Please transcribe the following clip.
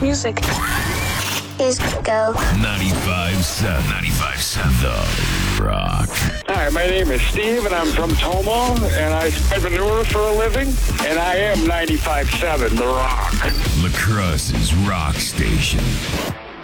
Music is go. 95.7. 95.7. The Rock. Hi, my name is Steve, and I'm from Tomo, and I spread manure for a living, and I am 95.7 The Rock. La Crosse's Rock Station.